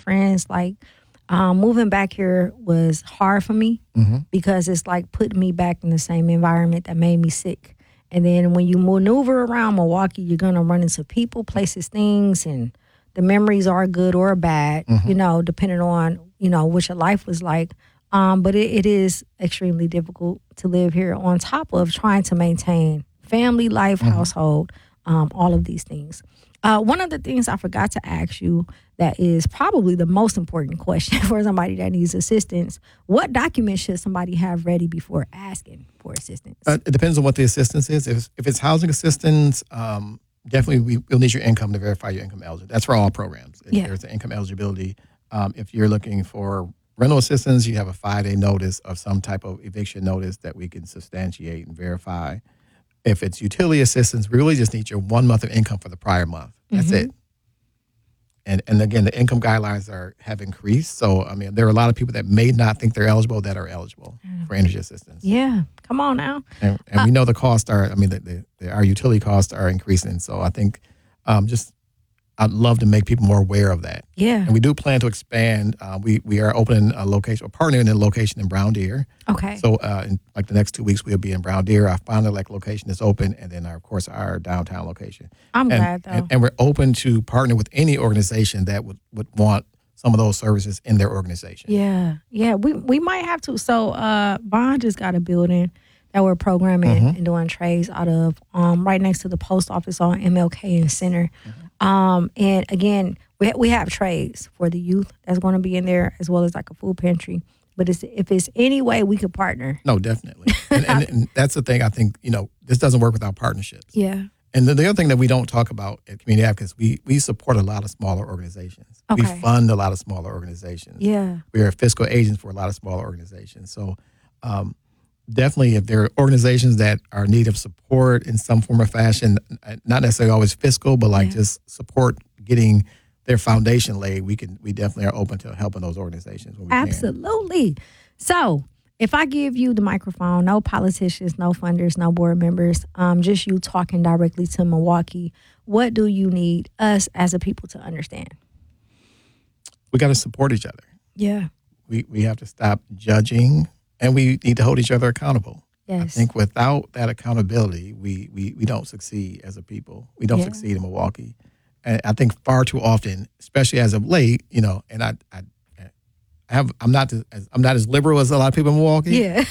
friends, like moving back here was hard for me because it's like putting me back in the same environment that made me sick. And then when you maneuver around Milwaukee, you're going to run into people, places, things, and the memories are good or bad, you know, depending on, you know, what your life was like. But it is extremely difficult to live here on top of trying to maintain family life, household, all of these things. One of the things I forgot to ask you that is probably the most important question for somebody that needs assistance: what documents should somebody have ready before asking for assistance? It depends on what the assistance is. If it's housing assistance, definitely we'll need your income to verify your income eligibility. That's for all programs. There's an income eligibility. If you're looking for rental assistance, you have a 5-day notice of some type of eviction notice that we can substantiate and verify. If it's utility assistance, we really just need your 1 month of income for the prior month. That's it. And again, the income guidelines have increased. So, I mean, there are a lot of people that may not think they're eligible that are eligible for energy assistance. Yeah. Come on now. And we know the costs are, I mean, our utility costs are increasing. So I think I'd love to make people more aware of that. Yeah. And we do plan to expand. We are opening a location, or partnering in a location in Brown Deer. Okay. So in like the next 2 weeks, we'll be in Brown Deer. Our Fond du Lac location is open, and then of course our downtown location. I'm glad though. And we're open to partner with any organization that would want some of those services in their organization. Yeah. Yeah. We might have to. So Bond just got a building that we're programming and doing trades out of, right next to the post office on MLK and Center. And again, we have trades for the youth that's going to be in there, as well as like a food pantry. But if it's any way we could partner. No, definitely. And that's the thing. I think, you know, this doesn't work without partnerships. Yeah. And the other thing that we don't talk about at Community Advocates, we support a lot of smaller organizations. Okay. We fund a lot of smaller organizations. Yeah. We are fiscal agents for a lot of smaller organizations. So definitely, if there are organizations that are in need of support in some form or fashion, not necessarily always fiscal, but like just support getting their foundation laid, we definitely are open to helping those organizations when we Absolutely. So if I give you the microphone, no politicians, no funders, no board members, just you talking directly to Milwaukee, what do you need us as a people to understand? We got to support each other. Yeah. We have to stop judging, and we need to hold each other accountable. Yes. I think without that accountability, we don't succeed as a people. We don't succeed in Milwaukee. And I think far too often, especially as of late, you know, and I'm not as liberal as a lot of people in Milwaukee. Yeah.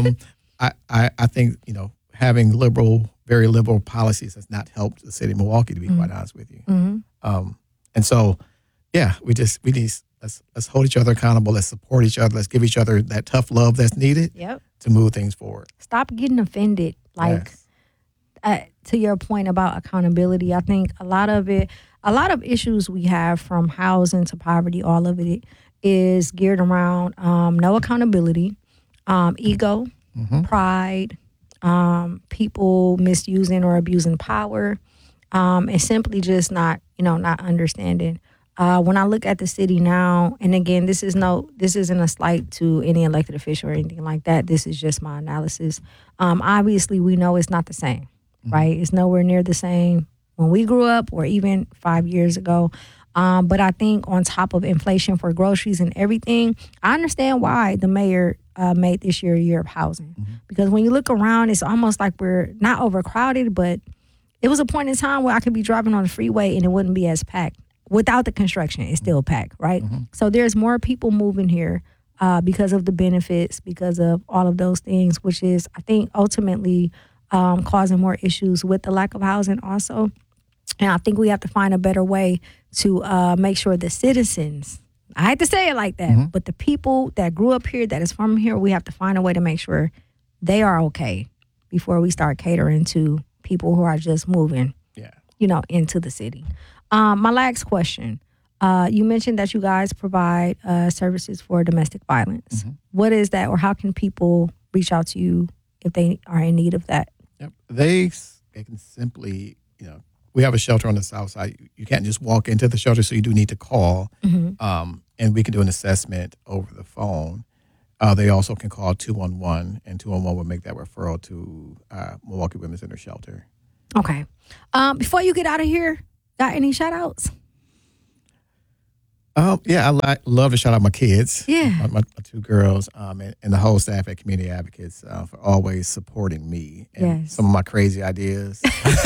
I think, you know, having very liberal policies has not helped the city of Milwaukee, to be quite honest with you. And so, yeah, we need let's hold each other accountable. Let's support each other. Let's give each other that tough love that's needed to move things forward. Stop getting offended. Like, to your point about accountability, I think a lot of issues we have, from housing to poverty, all of it is geared around no accountability, ego, pride, people misusing or abusing power, and simply just not understanding. When I look at the city now, and again, this isn't a slight to any elected official or anything like that. This is just my analysis. Obviously, we know it's not the same, right? It's nowhere near the same when we grew up or even 5 years ago. But I think on top of inflation for groceries and everything, I understand why the mayor made this year a year of housing. Because when you look around, it's almost like we're not overcrowded, but it was a point in time where I could be driving on the freeway and it wouldn't be as packed. Without the construction, it's still packed, right? So there's more people moving here because of the benefits, because of all of those things, which is, I think, ultimately causing more issues with the lack of housing also. And I think we have to find a better way to make sure the citizens, I hate to say it like that, but the people that grew up here, that is from here, we have to find a way to make sure they are okay before we start catering to people who are just moving, into the city. My last question. You mentioned that you guys provide services for domestic violence. What is that, or how can people reach out to you if they are in need of that? Yep. They can simply, we have a shelter on the south side. You can't just walk into the shelter, so you do need to call, and we can do an assessment over the phone. They also can call 211, and 211 will make that referral to Milwaukee Women's Center Shelter. Okay. Before you get out of here, got any shout outs? I love to shout out my kids. Yeah. My 2 girls and the whole staff at Community Advocates for always supporting me and some of my crazy ideas.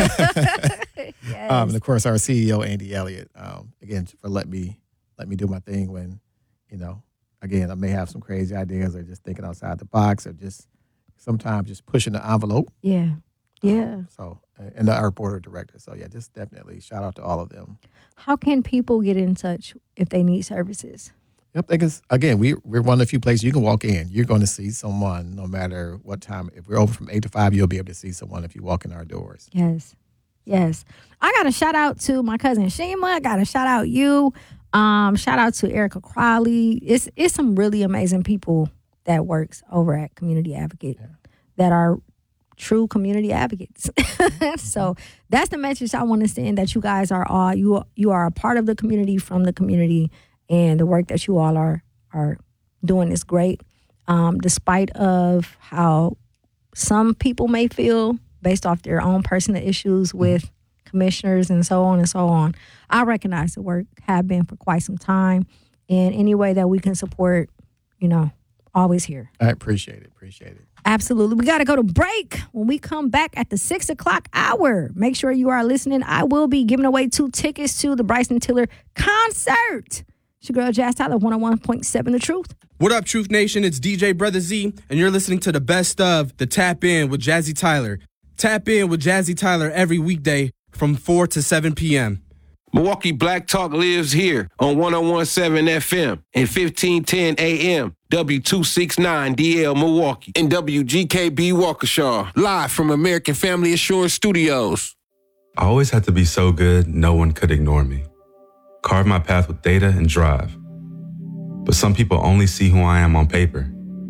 And of course, our CEO, Andy Elliott, again, for let me do my thing when, again, I may have some crazy ideas or just thinking outside the box or just sometimes just pushing the envelope. Yeah. Yeah. And our board of directors. So, just definitely shout out to all of them. How can people get in touch if they need services? Yep. Again, we're one of the few places you can walk in. You're going to see someone no matter what time. If we're open from 8 to 5, you'll be able to see someone if you walk in our doors. Yes. Yes. I got a shout out to my cousin Shima. I got to shout out you. Shout out to Erica Crowley. It's some really amazing people that works over at Community Advocate that are true community advocates. So that's the message I want to send, that you guys are all, you are a part of the community, from the community, and the work that you all are doing is great. Despite of how some people may feel based off their own personal issues with commissioners and so on and so on, I recognize the work have been for quite some time, and any way that we can support, always here. I appreciate it. Absolutely. We got to go to break. When we come back at the 6 o'clock hour, make sure you are listening. I will be giving away 2 tickets to the Bryson Tiller concert. It's your girl, Jazz Tyler, 101.7 The Truth. What up, Truth Nation? It's DJ Brother Z, and you're listening to the best of the Tap In with Jazzy Tyler. Tap in with Jazzy Tyler every weekday from 4 to 7 p.m. Milwaukee Black Talk lives here on 101.7 FM and 1510 AM, W269DL Milwaukee, and WGKB Waukesha, live from American Family Assurance Studios. I always had to be so good, no one could ignore me. Carve my path with data and drive. But some people only see who I am on paper.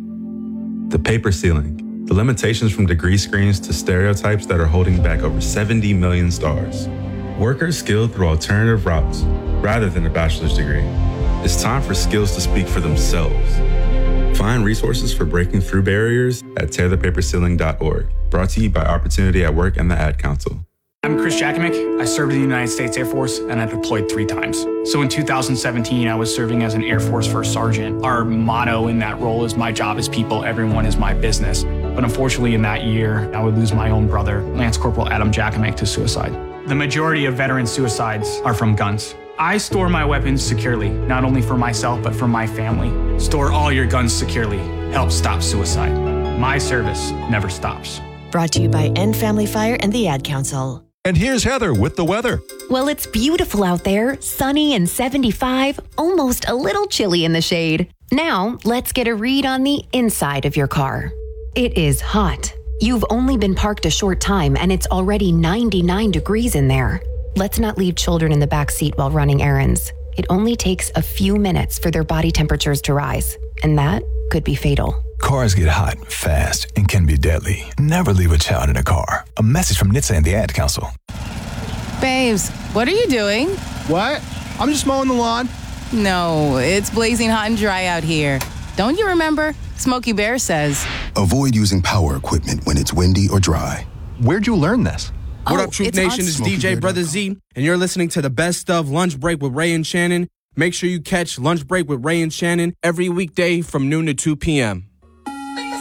The paper ceiling, the limitations from degree screens to stereotypes that are holding back over 70 million stars. Workers skilled through alternative routes rather than a bachelor's degree. It's time for skills to speak for themselves. Find resources for breaking through barriers at tearthepaperceiling.org. Brought to you by Opportunity at Work and the Ad Council. I'm Chris Jakimick. I served in the United States Air Force, and I deployed 3 times. So in 2017, I was serving as an Air Force First Sergeant. Our motto in that role is, my job is people, everyone is my business. But unfortunately, in that year, I would lose my own brother, Lance Corporal Adam Jakimick, to suicide. The majority of veteran suicides are from guns. I store my weapons securely, not only for myself, but for my family. Store all your guns securely. Help stop suicide. My service never stops. Brought to you by End Family Fire and the Ad Council. And here's Heather with the weather. Well, it's beautiful out there, sunny and 75, almost a little chilly in the shade. Now, let's get a read on the inside of your car. It is hot. You've only been parked a short time and it's already 99 degrees in there. Let's not leave children in the back seat while running errands. It only takes a few minutes for their body temperatures to rise, and that could be fatal. Cars get hot, fast, and can be deadly. Never leave a child in a car. A message from NHTSA and the Ad Council. Babes, what are you doing? What? I'm just mowing the lawn. No, it's blazing hot and dry out here. Don't you remember? Smokey Bear says, avoid using power equipment when it's windy or dry. Where'd you learn this? What up, Truth Nation? It's DJ Brother Z, and you're listening to the best of Lunch Break with Ray and Shannon. Make sure you catch Lunch Break with Ray and Shannon every weekday from noon to 2 p.m.